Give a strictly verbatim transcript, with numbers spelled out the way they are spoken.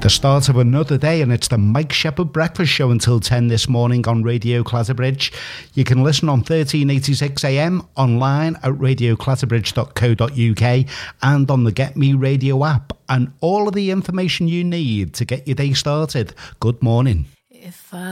The start of another day, and it's the Mike Shepherd Breakfast Show until ten this morning on Radio Clatterbridge. You can listen on thirteen eighty-six A M, online at radio clatterbridge dot co dot uk, and on the Get Me Radio app, and all of the information you need to get your day started. Good morning. If I